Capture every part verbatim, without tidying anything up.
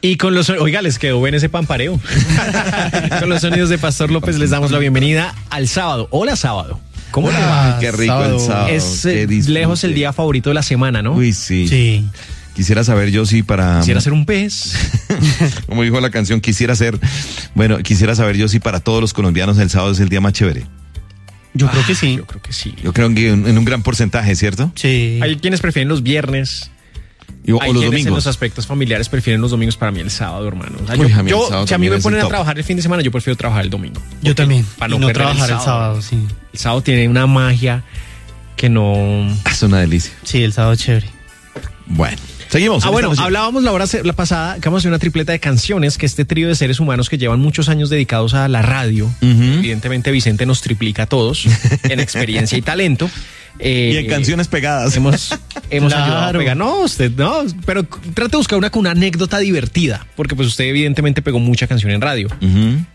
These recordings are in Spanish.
Y con los, oiga, les quedó bien ese pampareo. Con los sonidos de Pastor López les damos la bienvenida al sábado. Hola, sábado. ¿Cómo te va? Qué rico sábado. El sábado. Es eh, lejos el día favorito de la semana, ¿no? Uy, sí. Sí. Quisiera saber yo si para... Quisiera ser un pez. Como dijo la canción, quisiera ser... Bueno, quisiera saber yo si para todos los colombianos el sábado es el día más chévere. Yo creo que sí. Yo creo que sí. Yo creo que en, en un gran porcentaje, ¿cierto? Sí. Hay quienes prefieren los viernes. Y, o Hay los quienes domingos. en los aspectos familiares prefieren los domingos. Para mí el sábado, hermano. O sea, Uy, yo, a mí el yo, sábado si a mí me también ponen es a el trabajar el fin de semana, yo prefiero trabajar el domingo. Yo también. Para no, no, no perder trabajar el el sábado, sí. El sábado tiene una magia que no... Es una delicia. Sí, el sábado es chévere. Bueno. Seguimos. Ah, bueno, hablábamos la hora la pasada que vamos a hacer una tripleta de canciones que este trío de seres humanos que llevan muchos años dedicados a la radio, uh-huh. Evidentemente Vicente nos triplica a todos en experiencia y talento. Eh, y en canciones pegadas. Hemos, hemos claro. ayudado a pegar. No, usted no, pero trate de buscar una con una anécdota divertida, porque pues usted evidentemente pegó mucha canción en radio. Uh-huh.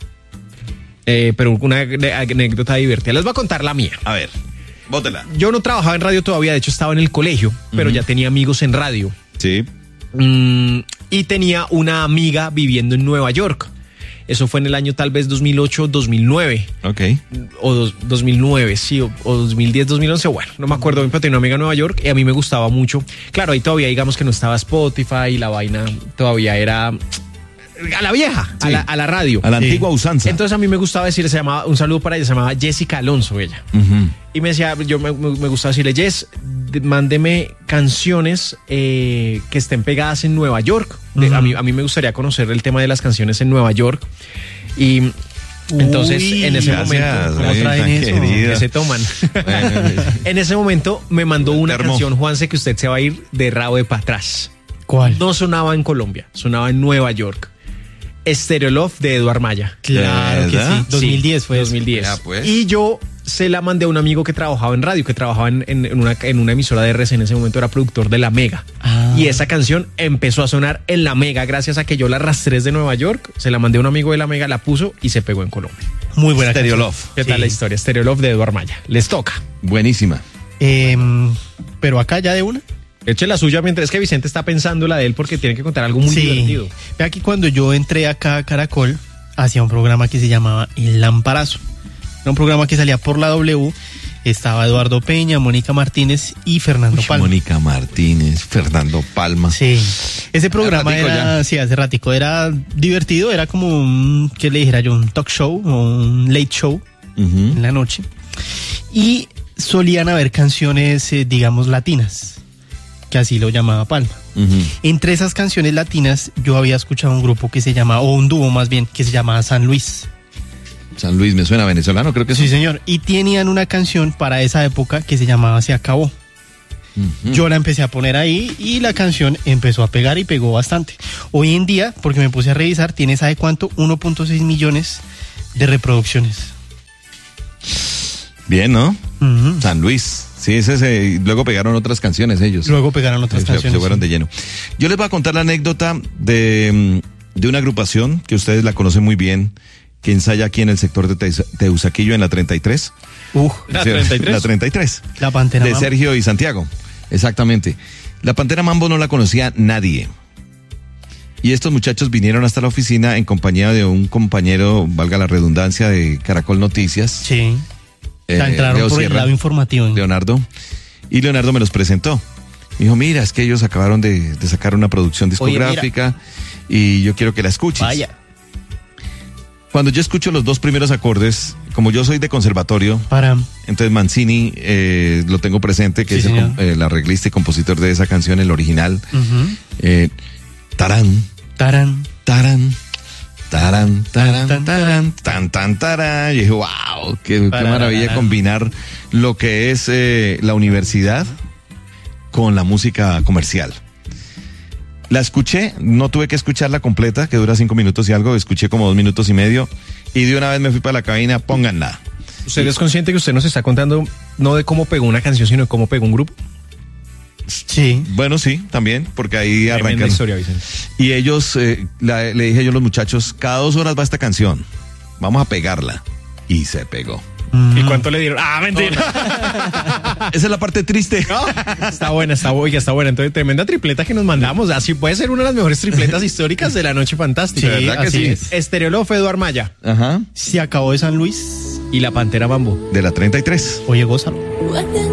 Eh, pero una anécdota divertida. Les voy a contar la mía. A ver, bótela. Yo no trabajaba en radio todavía, de hecho estaba en el colegio, pero uh-huh. ya tenía amigos en radio. Sí. Mm, y tenía una amiga viviendo en Nueva York. Eso fue en el año tal vez dos mil ocho, dos mil nueve. Ok. O dos, dos mil nueve, sí, o, o dos mil diez, dos mil once. Bueno, no me acuerdo bien, pero tenía una amiga en Nueva York y a mí me gustaba mucho. Claro, ahí todavía digamos que no estaba Spotify y la vaina todavía era... A la vieja, sí. a, la, a la radio. A la sí. antigua usanza. Entonces a mí me gustaba decirle, se llamaba, un saludo para ella, se llamaba Jessica Alonso, ella. Uh-huh. Y me decía, yo me, me gustaba decirle, Jess, mándeme canciones eh, que estén pegadas en Nueva York. De, uh-huh. a, mí, a mí me gustaría conocer el tema de las canciones en Nueva York. Y Uy, entonces en ese gracias, momento, ¿cómo traen eso? Que se toman. En ese momento me mandó una termo. canción, Juanse, que usted se va a ir de rabo de para atrás. ¿Cuál? No sonaba en Colombia, sonaba en Nueva York. Stereo Love de Eduard Maya. Claro que sí. dos mil diez fue dos mil diez. Ya, pues. Y yo se la mandé a un amigo que trabajaba en radio, que trabajaba en, en, en, una, en una emisora de R C. En ese momento era productor de La Mega. Ah. Y esa canción empezó a sonar en La Mega gracias a que yo la arrastré desde Nueva York. Se la mandé a un amigo de La Mega, la puso y se pegó en Colombia. Muy buena Stereo canción. Love. ¿Qué sí. tal la historia? Stereo Love de Eduard Maya. Les toca. Buenísima. Eh, pero acá ya de una. Eche la suya mientras es que Vicente está pensando la de él porque tiene que contar algo muy sí. divertido. Ve aquí cuando yo entré acá a Caracol, hacía un programa que se llamaba El Lamparazo. Era un programa que salía por la W. Estaba Eduardo Peña, Mónica Martínez y Fernando Uy, Palma. Mónica Martínez, Fernando Palma. Sí. Ese programa ratico era, ya. sí, hace ratico, era divertido, era como un, ¿qué le dijera yo? Un talk show o un late show uh-huh. en la noche. Y solían haber canciones, eh, digamos, latinas, que así lo llamaba Palma. Uh-huh. Entre esas canciones latinas yo había escuchado un grupo que se llama, o un dúo más bien, que se llamaba San Luis. San Luis, me suena venezolano, creo que sí. Sí, es. señor. Y tenían una canción para esa época que se llamaba Se Acabó. Uh-huh. Yo la empecé a poner ahí y la canción empezó a pegar y pegó bastante. Hoy en día, porque me puse a revisar, tiene, ¿sabe cuánto? uno punto seis millones de reproducciones. Bien, ¿no? Uh-huh. San Luis. Sí, ese se, luego pegaron otras canciones ellos. Luego pegaron otras se, canciones. Se fueron sí. de lleno. Yo les voy a contar la anécdota de, de una agrupación que ustedes la conocen muy bien, que ensaya aquí en el sector de Teusaquillo en la treinta y tres. Uh, ¿La treinta y tres? La treinta y tres. La Pantera de Mambo. Sergio y Santiago. Exactamente. La Pantera Mambo no la conocía nadie. Y estos muchachos vinieron hasta la oficina en compañía de un compañero, valga la redundancia, de Caracol Noticias. Sí. Eh, o sea, entraron Leo por Sierra, el lado informativo. ¿eh? Leonardo. Y Leonardo me los presentó. Me dijo, mira, es que ellos acabaron de, de sacar una producción discográfica Oye, y yo quiero que la escuches. Vaya. Cuando yo escucho los dos primeros acordes, como yo soy de conservatorio, Para. entonces Mancini eh, lo tengo presente, que Sí, es el, señor. el arreglista y compositor de esa canción, el original. Uh-huh. Eh, tarán, Tarán. tarán, tarán, tarán, Tan, tarán, tan, tan, tarán. Y dije, wow, qué, qué maravilla combinar lo que es eh, la universidad con la música comercial. La escuché, no tuve que escucharla completa, que dura cinco minutos y algo, escuché como dos minutos y medio, y de una vez me fui para la cabina, pónganla. ¿Usted es consciente que usted nos está contando no de cómo pegó una canción, sino de cómo pegó un grupo? Sí. Bueno, sí, también, porque ahí Tremenda arrancan. historia, Vicente. Y ellos, eh, la, le dije yo a los muchachos, cada dos horas va esta canción, vamos a pegarla. Y se pegó. ¿Y cuánto le dieron? Ah, mentira. Esa es la parte triste. No, está buena, está buena, está buena. Entonces, tremenda tripleta que nos mandamos. Así puede ser una de las mejores tripletas históricas de la Noche Fantástica. Sí, ¿verdad que así sí? es. Estereoló Eduard Maya. Ajá. Se acabó de San Luis. Y la Pantera Bambú. De la treinta y tres. Oye, gózalo.